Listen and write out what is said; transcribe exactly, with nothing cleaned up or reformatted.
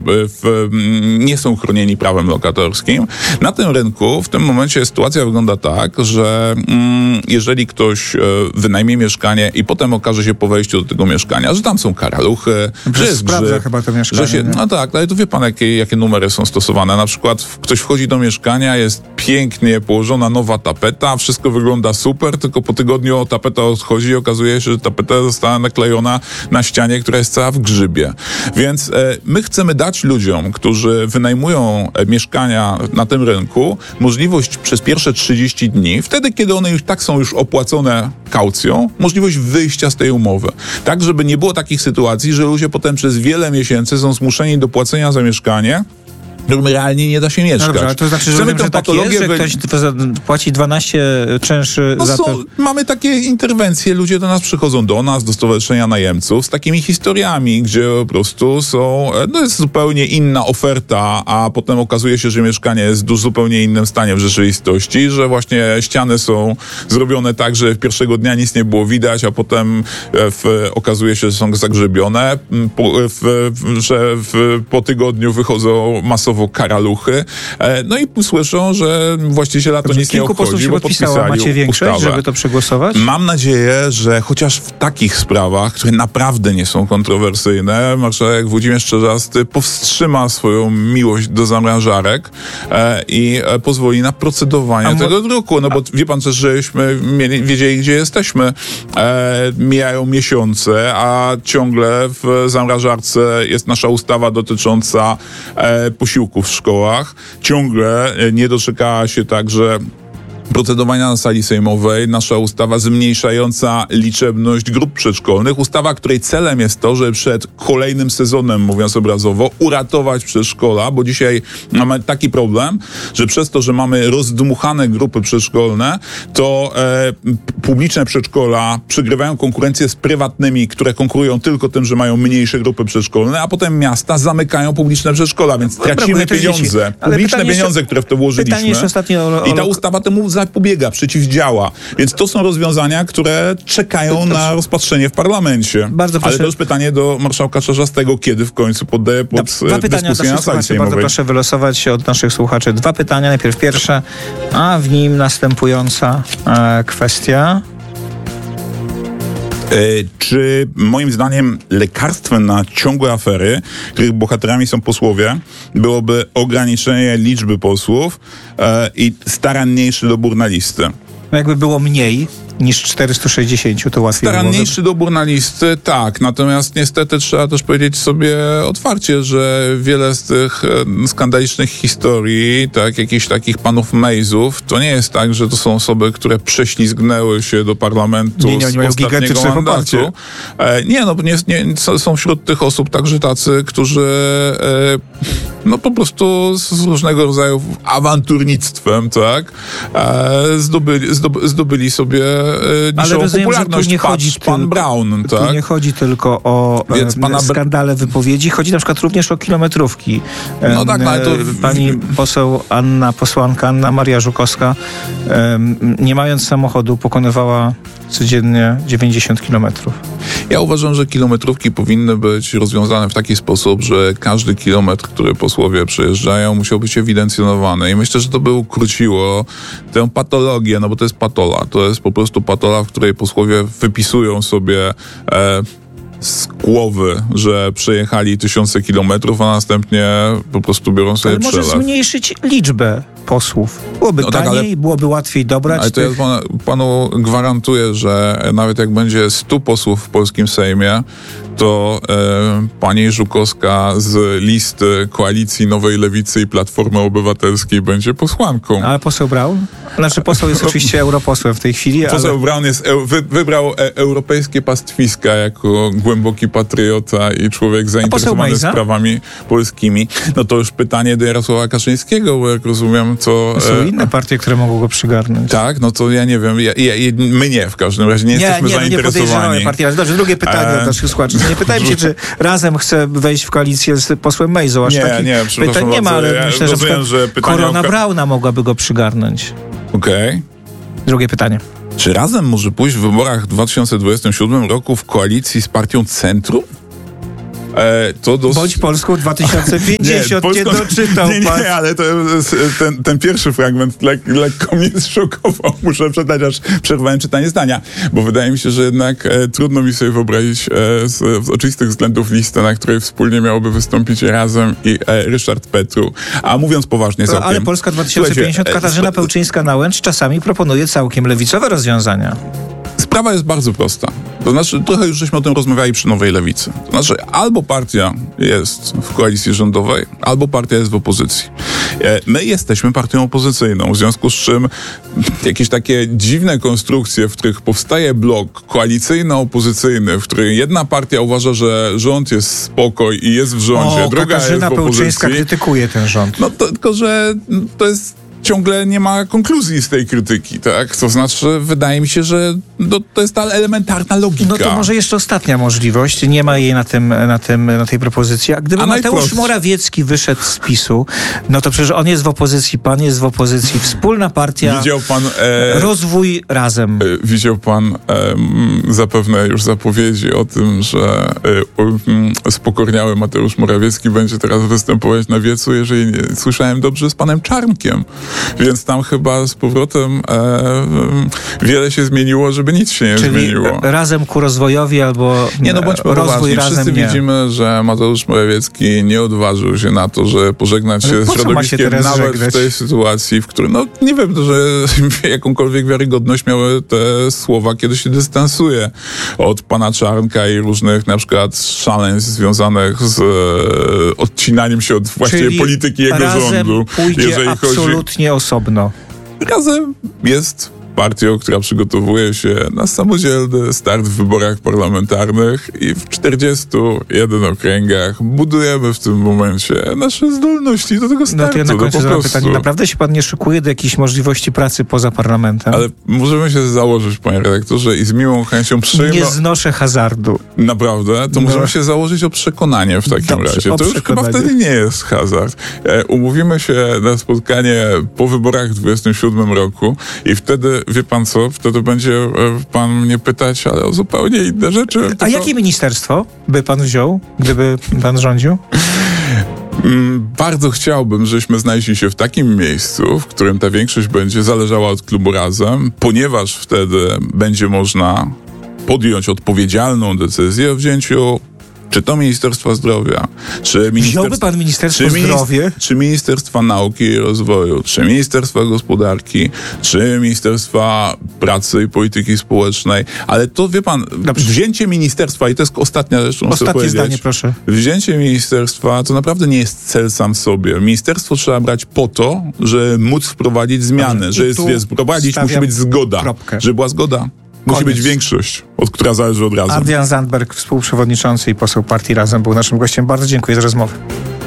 w, nie są chronieni prawem lokatorskim. Na tym rynku w tym momencie sytuacja wygląda tak, że mm, jeżeli ktoś e, wynajmie mieszkanie i potem okaże się po wejściu do tego mieszkania, że tam są karaluchy, że jest grzyb, chyba to mieszkanie. Że się, no tak, ale to wie pan, jakie, jakie numery są stosowane. Na przykład ktoś wchodzi do mieszkania, jest pięknie położona nowa tapeta, wszystko wygląda super, tylko po tygodniu tapeta odchodzi i okazuje się, że tapeta została naklejona na ścianie, która jest cała w grzybie. Więc e, my chcemy dać ludziom, którzy wynajmują e, mieszkania na tym rynku, możliwość przez pierwsze trzydzieści dni, wtedy, kiedy one już tak są już opłacone kaucją, możliwość wyjścia z tej umowy. Tak, żeby nie było takich sytuacji, że ludzie potem przez wiele miesięcy są zmuszeni do płacenia za mieszkanie, którym realnie nie da się mieszkać. Dobrze, ale to znaczy, że, Chcemy wiem, że tak jest, że ktoś płaci dwanaście czynszy no za są, to. Mamy takie interwencje, ludzie do nas przychodzą, do nas, do Stowarzyszenia Najemców, z takimi historiami, gdzie po prostu są, no jest zupełnie inna oferta, a potem okazuje się, że mieszkanie jest w zupełnie innym stanie w rzeczywistości, że właśnie ściany są zrobione tak, że pierwszego dnia nic nie było widać, a potem w, okazuje się, że są zagrzebione, po, w, że w, po tygodniu wychodzą masowo karaluchy. No i słyszą, że właściciela to nic nie obchodzi, bo podpisali macie większość, ustawę. żeby to przegłosować? Mam nadzieję, że chociaż w takich sprawach, które naprawdę nie są kontrowersyjne, marszałek Włodzimierz Czarzasty powstrzyma swoją miłość do zamrażarek e, i e, pozwoli na procedowanie mo- tego druku. No bo wie pan też, żeśmy mieli, wiedzieli, gdzie jesteśmy. E, mijają miesiące, a ciągle w zamrażarce jest nasza ustawa dotycząca e, posiłków w szkołach. Ciągle nie doczekała się także procedowania na sali sejmowej nasza ustawa zmniejszająca liczebność grup przedszkolnych. Ustawa, której celem jest to, żeby przed kolejnym sezonem, mówiąc obrazowo, uratować przedszkola, bo dzisiaj mamy taki problem, że przez to, że mamy rozdmuchane grupy przedszkolne, to e, publiczne przedszkola przegrywają konkurencję z prywatnymi, które konkurują tylko tym, że mają mniejsze grupy przedszkolne, a potem miasta zamykają publiczne przedszkola, więc tracimy pieniądze. Publiczne pieniądze, które w to włożyliśmy. O, o, I ta ustawa temu zapobiega, przeciwdziała. Więc to są rozwiązania, które czekają na rozpatrzenie w parlamencie. Bardzo proszę. Ale to już pytanie do marszałka Czarzastego, kiedy w końcu poddaje pod Dwa pytania dyskusję na sali sejmowej. Bardzo proszę wylosować od naszych słuchaczy dwa pytania. Najpierw pierwsze, a w nim następująca e, kwestia. Czy moim zdaniem lekarstwem na ciągłe afery, których bohaterami są posłowie, byłoby ograniczenie liczby posłów e, i staranniejszy dobór na listę? Jakby było mniej niż czterysta sześćdziesiąt, to łatwiej Staranniejszy dobór na listy, tak. Natomiast niestety trzeba też powiedzieć sobie otwarcie, że wiele z tych e, skandalicznych historii, tak, jakichś takich panów Mejzów, to nie jest tak, że to są osoby, które prześlizgnęły się do parlamentu nie, nie, z mają ostatniego mandatu. E, nie, no nie, nie, są wśród tych osób także tacy, którzy e, no po prostu z różnego rodzaju awanturnictwem, tak, e, zdobyli, zdoby, zdobyli sobie Ale rozumiem, że tu nie chodzi Patrz, pan tylko, Braun, tak? Tu nie chodzi tylko o Więc e, pana... skandale wypowiedzi, chodzi na przykład również o kilometrówki. No tak, no ale to... Pani poseł Anna, posłanka Anna Maria Żukowska, e, nie mając samochodu, pokonywała codziennie dziewięćdziesiąt kilometrów. Ja uważam, że kilometrówki powinny być rozwiązane w taki sposób, że każdy kilometr, który posłowie przejeżdżają, musiał być ewidencjonowany. I myślę, że to by ukróciło tę patologię, no bo to jest patola. To jest po prostu patola, w której posłowie wypisują sobie e, z głowy, że przejechali tysiące kilometrów, a następnie po prostu biorą sobie Ale przelew. może zmniejszyć liczbę posłów. Byłoby no taniej, tak, ale, byłoby łatwiej dobrać. Ale to tych... ja panu, panu gwarantuję, że nawet jak będzie stu posłów w polskim Sejmie, to e, pani Żukowska z listy Koalicji Nowej Lewicy i Platformy Obywatelskiej będzie posłanką. Ale poseł Braun? Znaczy poseł jest oczywiście europosłem w tej chwili, Poseł ale... Braun jest, wy, wybrał e, europejskie pastwiska jako głęboki patriota i człowiek zainteresowany sprawami polskimi. No to już pytanie do Jarosława Kaczyńskiego, bo jak rozumiem, to... Są e, inne partie, które mogą go przygarnąć. Tak, no to ja nie wiem, ja, ja, my nie w każdym razie, nie, nie jesteśmy nie, zainteresowani. Nie, nie, Dobrze, drugie pytanie od naszych słuchaczy. Nie pytajmy się, czy razem chce wejść w koalicję z posłem Mejzą. Aż nie, taki nie, pytań nie ma, ale ja myślę, rozumiem, że, że Korona o... Brauna mogłaby go przygarnąć. Okej. Okay. Drugie pytanie. Czy razem może pójść w wyborach w dwa tysiące dwudziestym siódmym roku w koalicji z partią Centrum? e, to dos... Bądź Polską dwa tysiące pięćdziesiąt, nie, Polską... nie doczytał nie, pan. Nie, ale to, ten, ten pierwszy fragment lek, lekko mnie zszokował. Muszę przeczytać, aż przerwałem czytanie zdania, bo wydaje mi się, że jednak e, trudno mi sobie wyobrazić e, z, z oczywistych względów listę, na której wspólnie miałoby wystąpić Razem i e, Ryszard Petru. A mówiąc poważnie to, ale Polska dwa tysiące pięćdziesiąt, Słuchajcie, Katarzyna Pełczyńska-Nałęcz czasami proponuje całkiem lewicowe rozwiązania. Sprawa jest bardzo prosta. To znaczy, trochę już żeśmy o tym rozmawiali przy Nowej Lewicy. To znaczy, albo partia jest w koalicji rządowej, albo partia jest w opozycji. My jesteśmy partią opozycyjną, w związku z czym jakieś takie dziwne konstrukcje, w których powstaje blok koalicyjno-opozycyjny, w którym jedna partia uważa, że rząd jest spokoj i jest w rządzie, o, druga Katarzyna jest w opozycji. Pełczyńska krytykuje ten rząd. No to, tylko, że to jest ciągle nie ma konkluzji z tej krytyki, tak? To znaczy, wydaje mi się, że to, to jest ta elementarna logika. No to może jeszcze ostatnia możliwość. Nie ma jej na, tym, na, tym, na tej propozycji. A gdyby A Mateusz najprost... Morawiecki wyszedł z PiSu, no to przecież on jest w opozycji, pan jest w opozycji, wspólna partia, widział pan, e... rozwój razem. E, widział pan e, zapewne już zapowiedzi o tym, że e, spokorniały Mateusz Morawiecki będzie teraz występować na wiecu, jeżeli nie, słyszałem dobrze, z panem Czarnkiem. Więc tam chyba z powrotem e, wiele się zmieniło, żeby nic się nie Czyli zmieniło. Razem ku rozwojowi albo nie, no bądźmy rozwój razem Wszyscy nie. widzimy, że Mateusz Morawiecki nie odważył się na to, że pożegnać się z środowiskiem się nawet żegnać? w tej sytuacji, w której, no nie wiem, że jakąkolwiek wiarygodność miały te słowa, kiedy się dystansuje od pana Czarnka i różnych na przykład szaleństw związanych z e, odcinaniem się od właściwie Czyli polityki jego razem rządu. Pójdzie jeżeli absolutnie chodzi... osobno. Razem jest partią, która przygotowuje się na samodzielny start w wyborach parlamentarnych i w czterdziestu jeden okręgach budujemy w tym momencie nasze zdolności do tego startu. No to ja na końcu no zadam pytanie. Naprawdę się pan nie szykuje do jakiejś możliwości pracy poza parlamentem? Ale możemy się założyć, panie redaktorze, i z miłą chęcią przyjmę... Nie znoszę hazardu. Naprawdę? To no. możemy się założyć o przekonanie w takim Dobrze, razie. To już chyba wtedy nie jest hazard. E, umówimy się na spotkanie po wyborach w dwudziestym siódmym roku i wtedy wie pan co, wtedy będzie pan mnie pytać, ale o zupełnie inne rzeczy. A tylko... jakie ministerstwo by pan wziął, gdyby pan rządził? Bardzo chciałbym, żeśmy znaleźli się w takim miejscu, w którym ta większość będzie zależała od klubu Razem, ponieważ wtedy będzie można podjąć odpowiedzialną decyzję o wzięciu czy to Ministerstwa Zdrowia, czy Ministerstwa... Wziąłby pan Ministerstwo czy Zdrowia? Czy Ministerstwa Nauki i Rozwoju, czy Ministerstwa Gospodarki, czy Ministerstwa Pracy i Polityki Społecznej, ale to, wie pan, Dobrze. wzięcie ministerstwa, i to jest ostatnia rzecz, którą Ostatnie chcę powiedzieć. zdanie, proszę. Wzięcie ministerstwa to naprawdę nie jest cel sam w sobie. Ministerstwo trzeba brać po to, żeby móc wprowadzić zmiany, Dobrze. że jest, jest wprowadzić, musi być zgoda. Kropkę. Żeby była zgoda. Musi Koniec. być większość, od która zależy od Razem. Adrian Zandberg, współprzewodniczący i poseł partii Razem, był naszym gościem. Bardzo dziękuję za rozmowę.